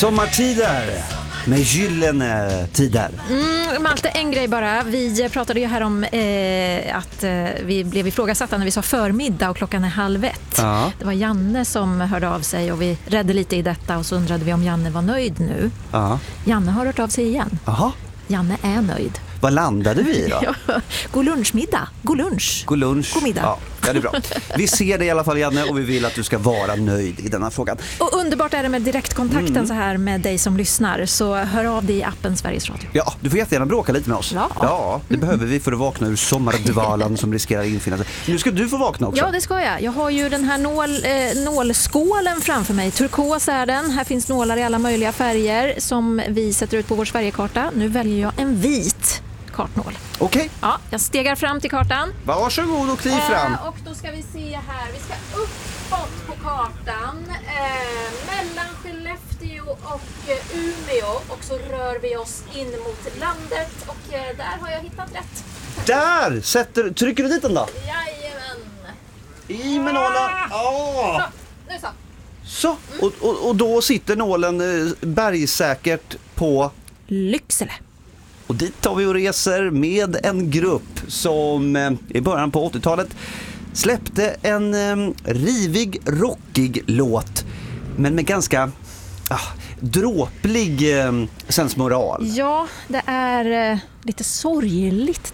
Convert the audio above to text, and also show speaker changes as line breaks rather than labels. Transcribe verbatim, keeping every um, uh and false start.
Sommartider med gyllene tider.
Mm, Malte, en grej bara. Vi pratade ju här om eh, att eh, vi blev ifrågasatta när vi sa förmiddag och klockan är halv ett.
Ja.
Det var Janne som hörde av sig och vi redde lite i detta och så undrade vi om Janne var nöjd nu.
Ja.
Janne har hört av sig igen.
Aha.
Janne är nöjd.
Vad landade vi då?
Ja, god lunchmiddag. God lunch.
God lunch.
God middag.
Ja, ja, det är bra. Vi ser det i alla fall, Janne, och vi vill att du ska vara nöjd i denna frågan.
Och underbart är det med direktkontakten
Mm.
så här med dig som lyssnar. Så hör av dig i appen Sveriges Radio.
Ja, du får jättegärna bråka lite med oss.
Ja.
ja det behöver vi för att vakna ur sommardvalan som riskerar att infinna sig. Nu ska du få vakna också.
Ja, det ska jag. Jag har ju den här nål, eh, nålskålen framför mig. Turkos är den. Här finns nålar i alla möjliga färger som vi sätter ut på vår Sverigekarta. Nu väljer jag en vit kartnål.
Okej, okay.
Ja, jag stegar fram till kartan.
Varsågod och kliv fram.
Eh, och då ska vi se här. Vi ska uppåt på kartan. Eh, mellan Skellefteå och eh, Umeå. Och så rör vi oss in mot landet. Och eh, där har jag hittat rätt.
Där! Sätter, trycker du dit den då?
Jajamän.
I med nålen. Ja.
Så, nu så.
Så, och, och, och då sitter nålen eh, bergsäkert på...
Lycksele.
Och dit tar vi och reser med en grupp som eh, i början på åttiotalet släppte en eh, rivig, rockig låt, men med ganska ah, dråplig eh, sensmoral.
Ja, det är eh, lite sorgligt